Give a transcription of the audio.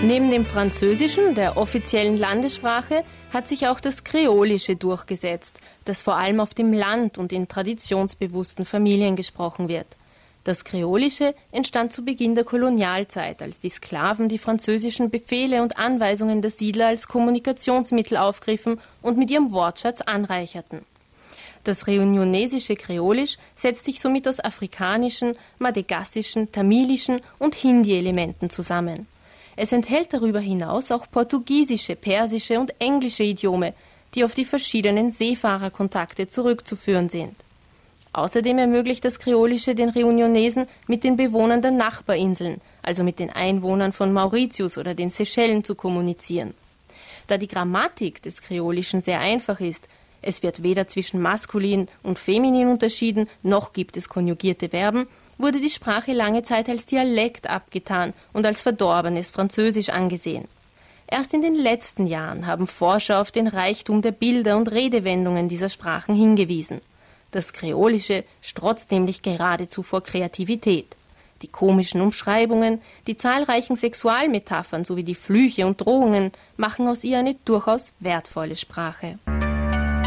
Neben dem Französischen, der offiziellen Landessprache, hat sich auch das Kreolische durchgesetzt, das vor allem auf dem Land und in traditionsbewussten Familien gesprochen wird. Das Kreolische entstand zu Beginn der Kolonialzeit, als die Sklaven die französischen Befehle und Anweisungen der Siedler als Kommunikationsmittel aufgriffen und mit ihrem Wortschatz anreicherten. Das reunionesische Kreolisch setzt sich somit aus afrikanischen, madagassischen, tamilischen und Hindi-Elementen zusammen. Es enthält darüber hinaus auch portugiesische, persische und englische Idiome, die auf die verschiedenen Seefahrerkontakte zurückzuführen sind. Außerdem ermöglicht das Kreolische den Reunionesen mit den Bewohnern der Nachbarinseln, also mit den Einwohnern von Mauritius oder den Seychellen, zu kommunizieren. Da die Grammatik des Kreolischen sehr einfach ist, es wird weder zwischen maskulin und feminin unterschieden, noch gibt es konjugierte Verben, wurde die Sprache lange Zeit als Dialekt abgetan und als verdorbenes Französisch angesehen. Erst in den letzten Jahren haben Forscher auf den Reichtum der Bilder und Redewendungen dieser Sprachen hingewiesen. Das Kreolische strotzt nämlich geradezu vor Kreativität. Die komischen Umschreibungen, die zahlreichen Sexualmetaphern sowie die Flüche und Drohungen machen aus ihr eine durchaus wertvolle Sprache.